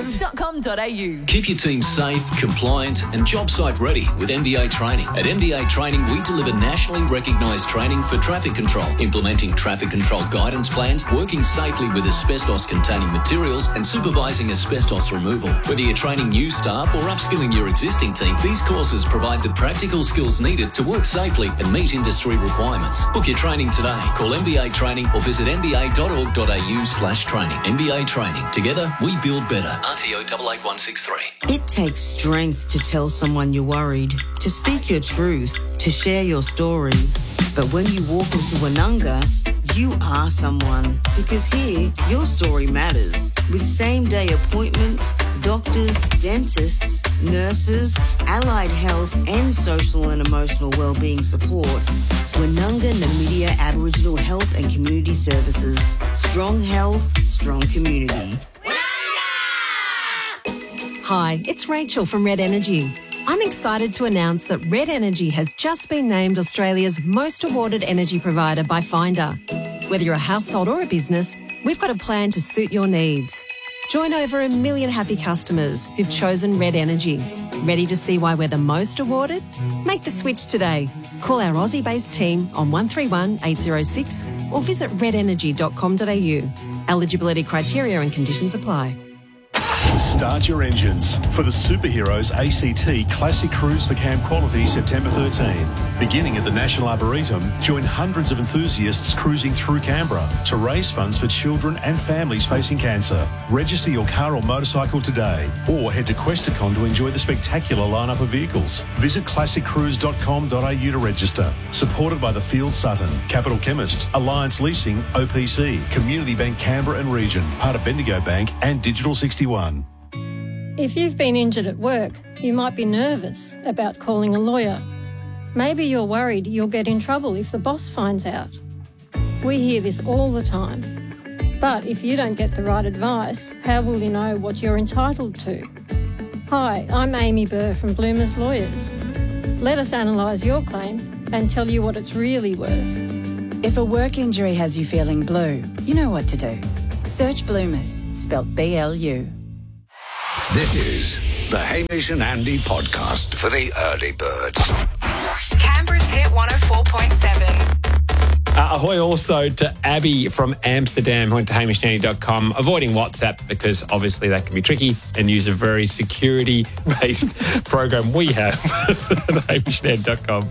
mba.gov.au. Keep your team safe, compliant and job site ready with MBA Training. At MBA Training, we deliver nationally recognised training for traffic control, implementing traffic control guidance plans, working safely with asbestos-containing materials and supervising asbestos removal. Whether you're training new staff or upskilling your existing team, these courses provide the practical skills needed to work safely and meet industry requirements. Book your training today. Call MBA Training or visit mba.org.au/training. MBA Training. Together, we build better. RTO 88163. It takes strength to tell someone you're worried, to speak your truth, to share your story. But when you walk into Woononga, you are someone, because here, your story matters. With same-day appointments, doctors, dentists, nurses, allied health and social and emotional wellbeing support, Woononga Namibia Aboriginal Health and Community Services. Strong health, strong community. Hi, it's Rachel from Red Energy. I'm excited to announce that Red Energy has just been named Australia's most awarded energy provider by Finder. Whether you're a household or a business, we've got a plan to suit your needs. Join over 1 million happy customers who've chosen Red Energy. Ready to see why we're the most awarded? Make the switch today. Call our Aussie-based team on 131 806 or visit redenergy.com.au. Eligibility criteria and conditions apply. Start your engines for the Superheroes ACT Classic Cruise for Camp Quality September 13. Beginning at the National Arboretum, join hundreds of enthusiasts cruising through Canberra to raise funds for children and families facing cancer. Register your car or motorcycle today or head to Questacon to enjoy the spectacular lineup of vehicles. Visit classiccruise.com.au to register. Supported by the Field Sutton, Capital Chemist, Alliance Leasing, OPC, Community Bank Canberra and Region, part of Bendigo Bank and Digital 61. If you've been injured at work, you might be nervous about calling a lawyer. Maybe you're worried you'll get in trouble if the boss finds out. We hear this all the time. But if you don't get the right advice, how will you know what you're entitled to? Hi, I'm Amy Burr from Bloomers Lawyers. Let us analyse your claim and tell you what it's really worth. If a work injury has you feeling blue, you know what to do. Search Bloomers, spelt BLU. This is the Hamish and Andy podcast for the early birds. Canberra's Hit 104.7. Ahoy also to Abby from Amsterdam, who went to hamishandandy.com, avoiding WhatsApp because obviously that can be tricky, and use a very security-based program we have at hamishandandy.com.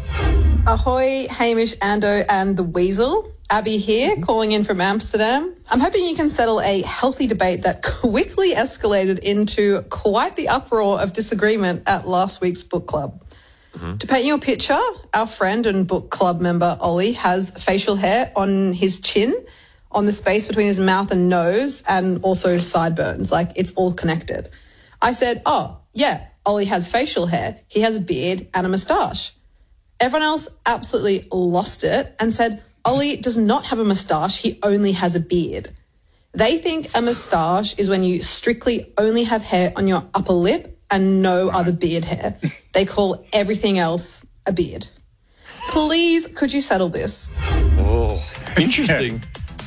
Ahoy, Hamish, Ando and the Weasel. Abby here, calling in from Amsterdam. I'm hoping you can settle a healthy debate that quickly escalated into quite the uproar of disagreement at last week's book club. To paint you a picture, our friend and book club member Ollie has facial hair on his chin, on the space between his mouth and nose, and also sideburns, like it's all connected. I said, oh, yeah, Ollie has facial hair. He has a beard and a moustache. Everyone else absolutely lost it and said, Ollie does not have a moustache, he only has a beard. They think a moustache is when you strictly only have hair on your upper lip and no other beard hair. They call everything else a beard. Please, could you settle this? Oh, interesting.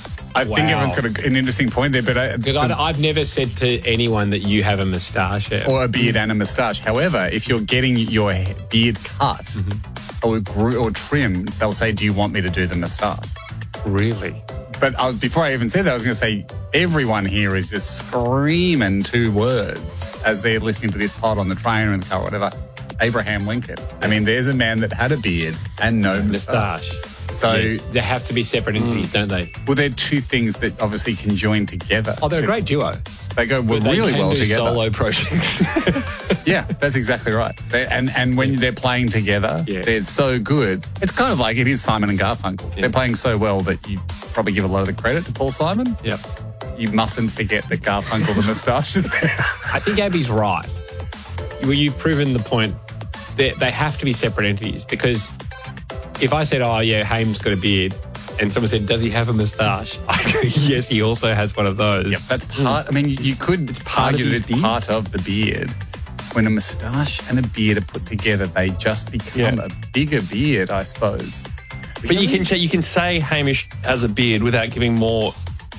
I think everyone's got an interesting point there, but I've never said to anyone that you have a moustache or a beard and a moustache. However, if you're getting your beard cut or trimmed, they'll say, "Do you want me to do the moustache?" Really? But before I even said that, I was going to say everyone here is just screaming two words as they're listening to this pod on the train or in the car, or whatever. Abraham Lincoln. I mean, there's a man that had a beard and no moustache. So yes, they have to be separate entities, don't they? Well, they're two things that obviously can join together. Oh, they're a great duo. They go really well together. Solo projects. Yeah, that's exactly right. And when they're playing together, they're so good. It's kind of like it is Simon and Garfunkel. Yeah. They're playing so well that you probably give a lot of the credit to Paul Simon. Yep. You mustn't forget that Garfunkel, the moustache, is there. I think Abby's right. Well, you've proven the point. They have to be separate entities, because if I said, oh, yeah, Haim's got a beard, and someone said, does he have a moustache? I go, yes, he also has one of those. Yep, that's part. I mean, you could argue that it's part of the beard. When a moustache and a beard are put together, they just become a bigger beard, I suppose. But you can say Hamish has a beard without giving more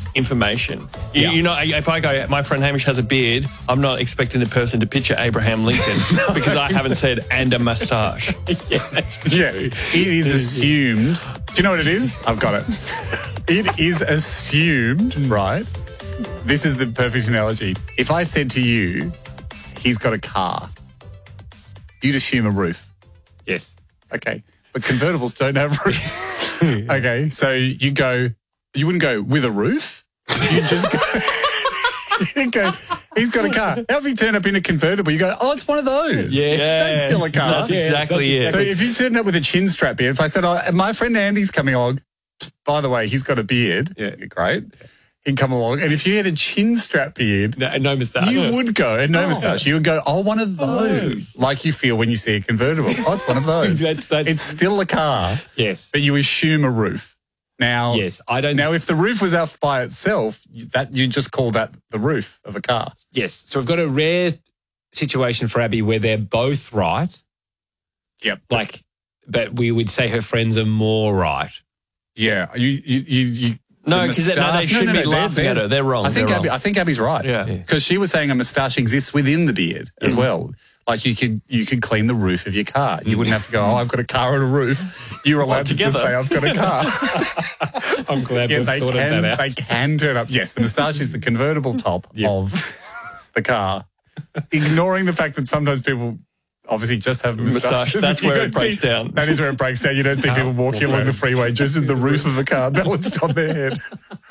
information. You know, if I go, my friend Hamish has a beard, I'm not expecting the person to picture Abraham Lincoln because I haven't said and a moustache. Yeah, it is assumed. Do you know what it is? I've got it. It is assumed, right? This is the perfect analogy. If I said to you, he's got a car, you'd assume a roof. Yes. Okay. But convertibles don't have roofs. Okay. So you wouldn't go with a roof. You just go, you go, he's got a car. How if you turn up in a convertible, you go, oh, it's one of those. Yeah. That's still a car. That's exactly it. So if you turn up with a chin strap beard, if I said, oh, my friend Andy's coming along, by the way, he's got a beard. Yeah. Great. He'd come along. And if you had a chin strap beard, no moustache. You would go, and no moustache. You would go, oh, one of those. Like you feel when you see a convertible. Oh, it's one of those. It's still a car. Yes. But you assume a roof. Now, yes, I don't. Now, if the roof was out by itself, you just call that the roof of a car. Yes. So we've got a rare situation for Abby where they're both right. Yep. But we would say her friends are more right. Yeah. You no, because they shouldn't be laughing at her. They're wrong. I think Abby's right. Yeah. Because she was saying a moustache exists within the beard as well. Like you could clean the roof of your car. You wouldn't have to go, oh, I've got a car and a roof. You're allowed to just say, I've got a car. I'm glad we've thought of that out. They can turn up. Yes, the moustache is the convertible top of the car. Ignoring the fact that sometimes people obviously just have moustaches. That's where it breaks down. That is where it breaks down. You don't see people walking along the freeway just with the roof of a car balanced on their head.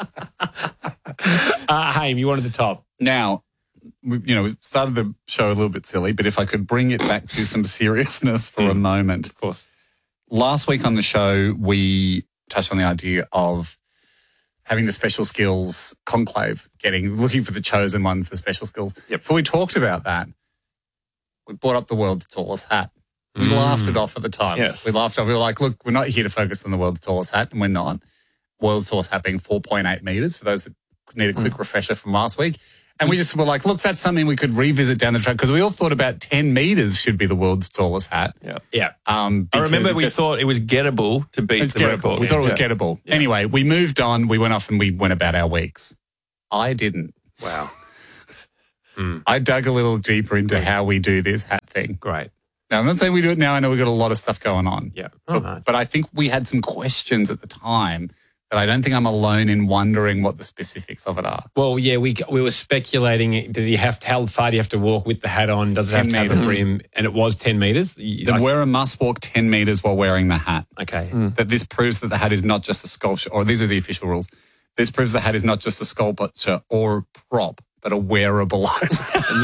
Haim, you wanted the top. Now, we started the show a little bit silly, but if I could bring it back to some seriousness for a moment. Of course. Last week on the show, we touched on the idea of having the special skills conclave, looking for the chosen one for special skills. Yep. Before we talked about that, we brought up the world's tallest hat. We laughed it off at the time. Yes. We laughed off. We were like, look, we're not here to focus on the world's tallest hat, and we're not. World's tallest hat being 4.8 metres, for those that need a quick refresher from last week. And we just were like, look, that's something we could revisit down the track, because we all thought about 10 metres should be the world's tallest hat. Yeah. I remember we thought it was gettable to beat the record. We thought it was gettable. Yeah. Anyway, we moved on. We went off and we went about our weeks. I didn't. Wow. I dug a little deeper into how we do this hat thing. Great. Now, I'm not saying we do it now. I know we've got a lot of stuff going on. Yeah. But I think we had some questions at the time that I don't think I'm alone in wondering what the specifics of it are. Well, yeah, we were speculating, how far do you have to walk with the hat on? Does it have to have a brim? And it was 10 metres? The wearer must walk 10 metres while wearing the hat. Okay. That this proves that the hat is not just a sculpture, or these are the official rules. This proves the hat is not just a sculpture or prop, but a wearable item.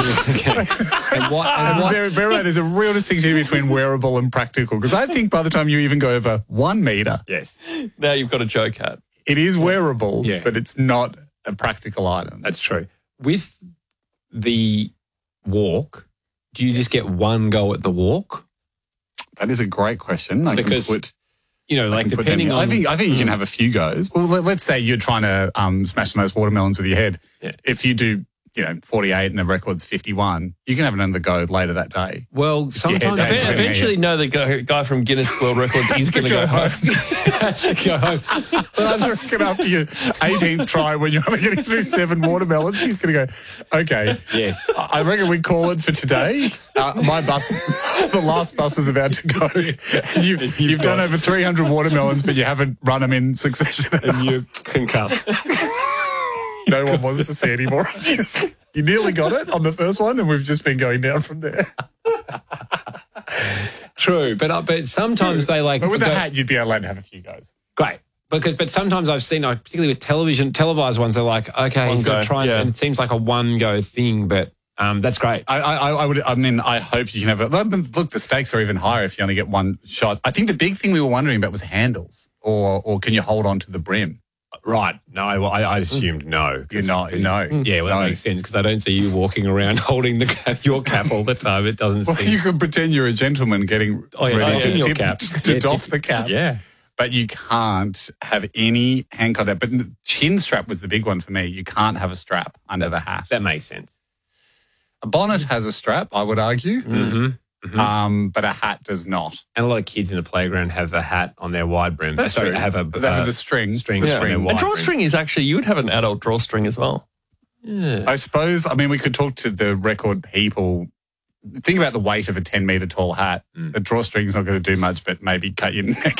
There's a real distinction between wearable and practical, because I think by the time you even go over 1 metre, yes, now you've got a joke hat. It is wearable, but it's not a practical item. That's true. With the walk, do you just get one go at the walk? That is a great question. Because depending on... I think you can have a few goes. Well, let's say you're trying to smash the most watermelons with your head. Yeah. If you do, 48 and the record's 51, you can have another go later that day. Well, sometimes... Eventually, the guy from Guinness World Records is going to go home. Go home. Well, I reckon after your 18th try, when you're only getting through 7 watermelons, he's going to go, okay. Yes. I reckon we call it for today. My bus, the last bus is about to go. You've done over 300 watermelons, but you haven't run them in succession. And you can come. No one wants to see any more of this. You nearly got it on the first one, and we've just been going down from there. True, but sometimes they like... But with the hat, you'd be allowed to have a few goes. Great. But sometimes I've seen, particularly with televised ones, they're like, okay, he's got to try and it seems like a one-go thing, but that's great. I hope you can have it. Look, the stakes are even higher if you only get one shot. I think the big thing we were wondering about was handles, or can you hold on to the brim? Right. No, I assumed no. You're not. No. Yeah, well, that makes sense, because I don't see you walking around holding your cap all the time. It doesn't seem... You could pretend you're a gentleman getting ready to doff the cap. Yeah. But you can't have any hand contact. But chin strap was the big one for me. You can't have a strap under the hat. That makes sense. A bonnet has a strap, I would argue. Mm-hmm. but a hat does not. And a lot of kids in the playground have a hat on their wide brim. That's true. Have the string. String Yeah. on their wide A drawstring is actually, you would have an adult drawstring as well. Yeah. I suppose, we could talk to the record people. Think about the weight of a 10-metre tall hat. The drawstring's not going to do much, but maybe cut your neck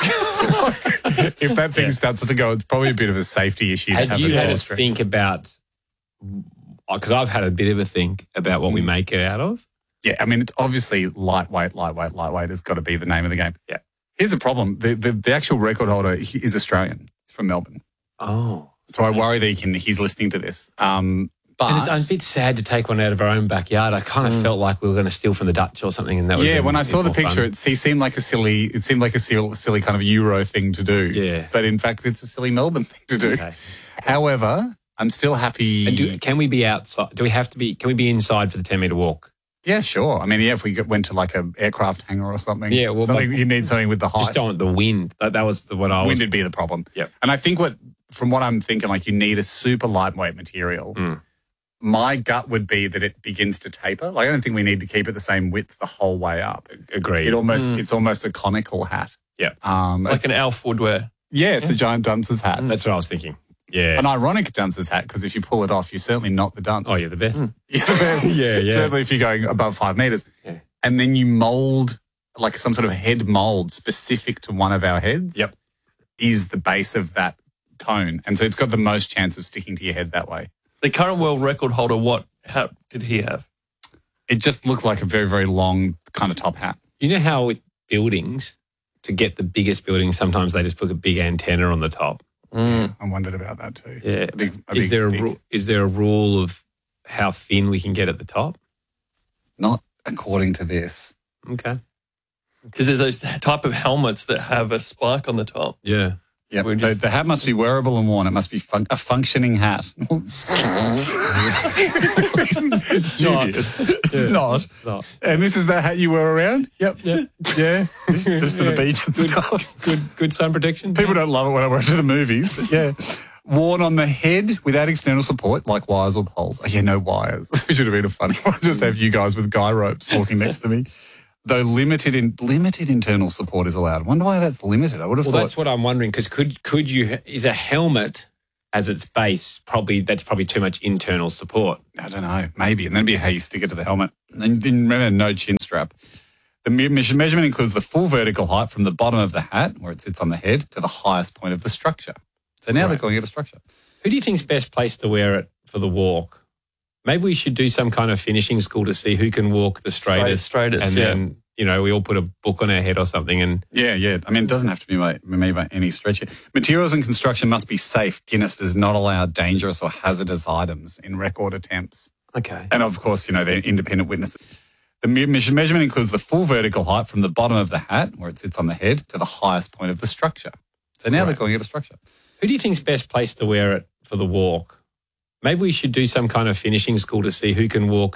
off. If that thing starts to go, it's probably a bit of a safety issue to Had have you a had to drawstring. think about, because I've had a bit of a think about what we make it out of. Yeah, it's obviously lightweight has got to be the name of the game. Yeah. Here's the problem. The actual record holder is Australian. He's from Melbourne. Oh. So I worry that he's listening to this. But And it's a bit sad to take one out of our own backyard. I kind of felt like we were going to steal from the Dutch or something, and that was when I saw the picture, it seemed like a silly kind of Euro thing to do. Yeah. But in fact, it's a silly Melbourne thing to do. Okay. However, I'm still happy. And can we be outside? Do we have to be? Can we be inside for the 10-metre walk? Yeah, sure. If we went to like an aircraft hangar or something. Yeah, well, you need something with the height. Just don't want the wind. That was what I was. Wind would be the problem. Yep. And I think from what I'm thinking, you need a super lightweight material. My gut would be that it begins to taper. I don't think we need to keep it the same width the whole way up. Agreed. It's almost a conical hat. Yeah. Like an Alf would wear. Yeah, it's a giant dunce's hat. That's what I was thinking. Yeah. An ironic dunce's hat, because if you pull it off, you're certainly not the dunce. Oh, you're the best. You're the best. Yeah. Certainly if you're going above 5 metres. Yeah. And then you mould, like some sort of head mould specific to one of our heads. Yep. Is the base of that cone. And so it's got the most chance of sticking to your head that way. The current world record holder, what hat did he have? It just looked like a very, very long kind of top hat. You know how with buildings, to get the biggest buildings, sometimes they just put a big antenna on the top. I wondered about that too. Yeah. A big Is there a rule of how thin we can get at the top? Not according to this. Okay. Because there's those type of helmets that have a spike on the top. Yeah. Yeah, the hat must be wearable and worn. It must be a functioning hat. It's dubious. It's not. And this is the hat you wear around? Yep. Yeah. Just to the beach and stuff. Good sun protection. People don't love it when I wear it to the movies, but yeah. Worn on the head without external support, like wires or poles. Oh, yeah, no wires. It should have been a funny one. Just have you guys with guy ropes walking next to me. Though limited internal support is allowed. I wonder why that's limited. I would have thought. That's what I'm wondering, because could you, is a helmet as its base that's probably too much internal support? I don't know, maybe. And then it'd be how you stick it to the helmet. And then remember, no chin strap. The measurement includes the full vertical height from the bottom of the hat, where it sits on the head, to the highest point of the structure. So now they're calling it a structure. Who do you think's best placed to wear it for the walk? Maybe we should do some kind of finishing school to see who can walk the straightest. And then, we all put a book on our head or something. And Yeah. It doesn't have to be made by any stretch. Materials and construction must be safe. Guinness does not allow dangerous or hazardous items in record attempts. Okay. And of course, they're independent witnesses. The measurement includes the full vertical height from the bottom of the hat, where it sits on the head, to the highest point of the structure. So now they're calling it a structure. Who do you think's best placed to wear it for the walk? Maybe we should do some kind of finishing school to see who can walk